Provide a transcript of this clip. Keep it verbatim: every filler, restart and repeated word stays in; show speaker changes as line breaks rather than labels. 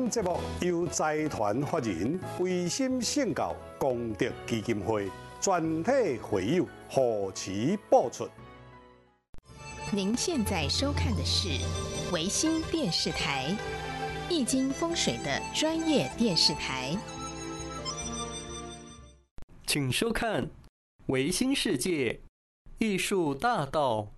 本节目由财团法人维心圣教功德基金会全体会友护持播出。
您现在收看的是维新电视台，易经风水的专业电视台。
请收看维新世界艺术大道。